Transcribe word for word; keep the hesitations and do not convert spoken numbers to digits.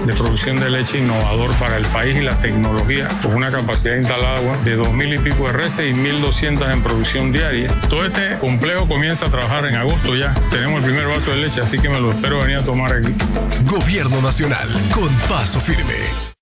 de producción de leche innovador para el país y la tecnología, con una capacidad instalada de dos mil y pico de reses y mil doscientas en producción diaria. Todo este complejo comienza a trabajar en agosto ya. Tenemos el primer vaso de leche, así que me lo espero venir a tomar aquí. Gobierno Nacional, con paso firme.